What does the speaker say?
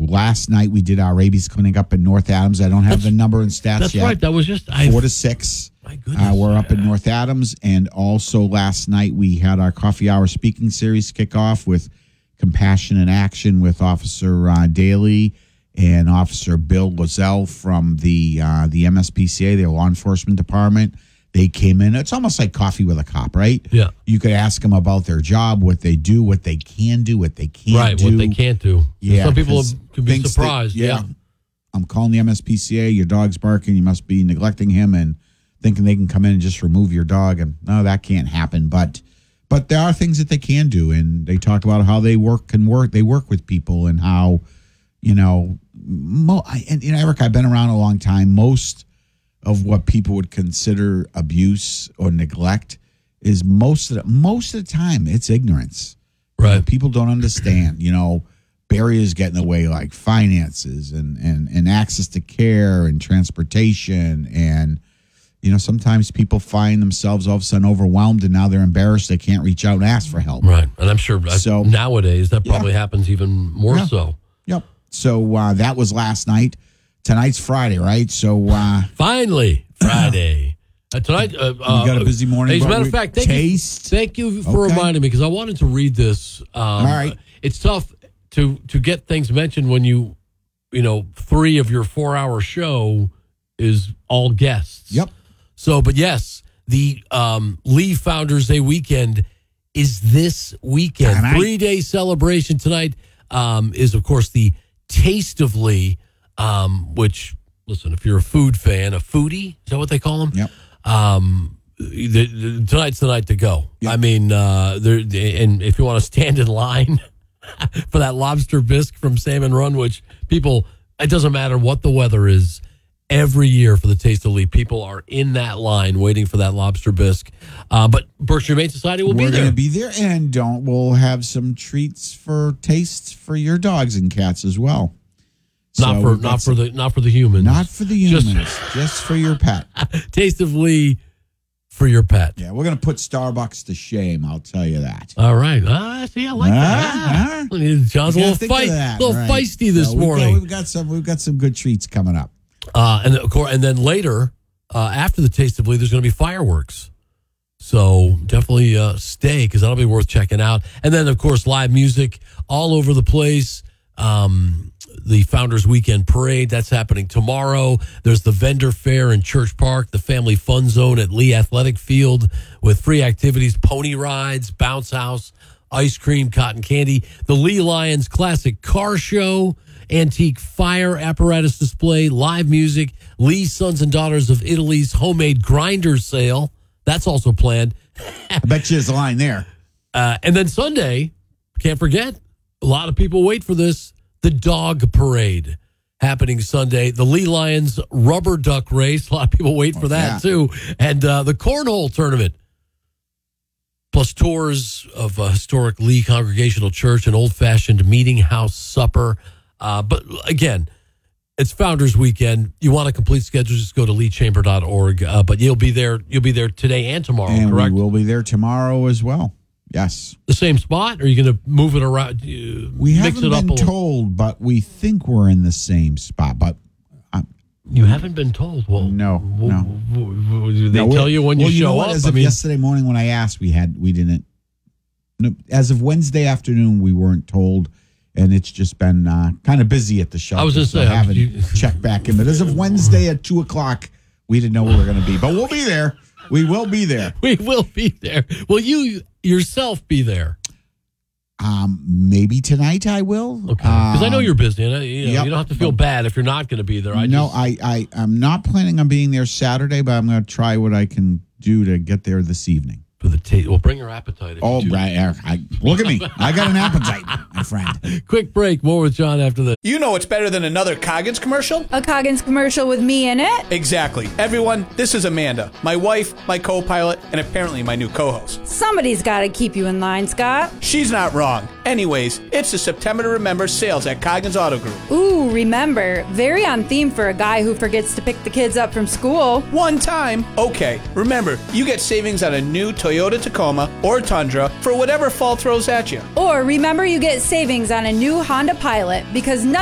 last night we did our rabies clinic up in North Adams. I don't have the number and stats That's yet. right. That was just 4 to 6. My goodness. We're up in North Adams. And also last night we had our coffee hour speaking series kick off with Compassion in Action with Officer Daly and Officer Bill Lozelle from the MSPCA, the law enforcement department. They came in. It's almost like coffee with a cop, right? Yeah. You could ask them about their job, what they do, what they can do, what they can't do. Right, what they can't do. Yeah. Some people could be surprised. Yeah. I'm calling the MSPCA. Your dog's barking. You must be neglecting him and thinking they can come in and just remove your dog. And no, that can't happen. But there are things that they can do. And they talk about how they work. They work with people and how, Eric, I've been around a long time. Most of what people would consider abuse or neglect is most of the time it's ignorance. Right. People don't understand, barriers get in the way, like finances and access to care and transportation. And, sometimes people find themselves all of a sudden overwhelmed and now they're embarrassed. They can't reach out and ask for help. Right. And I'm sure nowadays that probably happens even more so. Yep. So that was last night. Tonight's Friday, right? So finally, Friday. Tonight, we got a busy morning. As a matter of fact, thank you for reminding me because I wanted to read this. All right. It's tough to get things mentioned when 3 of your 4-hour show is all guests. Yep. So, but yes, the Lee Founders Day weekend is this weekend. 3-day celebration tonight is, of course, the Taste of Lee, which, listen, if you're a food fan, a foodie, is that what they call them? Yep. Tonight's the night to go. Yep. I mean, and if you want to stand in line for that lobster bisque from Salmon Run, which people, it doesn't matter what the weather is, every year for the Taste of Lee, people are in that line waiting for that lobster bisque. But Berkshire Humane Society will be there. We're going to be there, and we'll have some treats for tastes for your dogs and cats as well. Not for the humans. Not for the humans, just for your pet. Taste of Lee for your pet. Yeah, we're going to put Starbucks to shame, I'll tell you that. All right. See, I like that. John's a little feisty this morning. We've got some good treats coming up. And of course, and then later, after the Taste of Lee, there's going to be fireworks. So definitely stay because that'll be worth checking out. And then, of course, live music all over the place. The Founders Weekend Parade, that's happening tomorrow. There's the vendor fair in Church Park, the Family Fun Zone at Lee Athletic Field with free activities, pony rides, bounce house, ice cream, cotton candy, the Lee Lions Classic Car Show, antique fire apparatus display, live music, Lee Sons and Daughters of Italy's homemade grinder sale. That's also planned. I bet you there's a line there. And then Sunday, can't forget, a lot of people wait for this, the dog parade happening Sunday. The Lee Lions rubber duck race. A lot of people wait for that, too. And the cornhole tournament. Plus tours of a historic Lee Congregational Church, an old-fashioned meeting house supper. But again, it's Founders Weekend. You want a complete schedule, just go to leechamber.org. But you'll be there today and tomorrow, and correct? We will be there tomorrow as well. Yes. The same spot? Or are you going to move it around? We haven't been told, but we think we're in the same spot. But you haven't been told? Well, no. Do they tell you when you show up? As of yesterday morning when I asked, we didn't. No, as of Wednesday afternoon, we weren't told. And it's just been kind of busy at the shelter. I was going to say, I haven't checked back in. But as of Wednesday at 2:00, we didn't know where we were going to be. But we'll be there. We will be there. We will be there. Will you yourself be there? Maybe tonight I will. Okay. Because I know you're busy. And you don't have to feel bad if you're not going to be there. I'm not planning on being there Saturday, but I'm going to try what I can do to get there this evening. For the taste. Well, bring your appetite. Right. Look at me. I got an appetite, my friend. Quick break. More with John after this. You know it's better than another Coggins commercial? A Coggins commercial with me in it? Exactly. Everyone, this is Amanda, my wife, my co-pilot, and apparently my new co-host. Somebody's got to keep you in line, Scott. She's not wrong. Anyways, it's the September to Remember sales at Coggins Auto Group. Ooh, remember. Very on theme for a guy who forgets to pick the kids up from school. One time? Okay. Remember, you get savings on a new Toyota Tacoma or Tundra for whatever fall throws at you. Or remember, you get savings on a new Honda Pilot because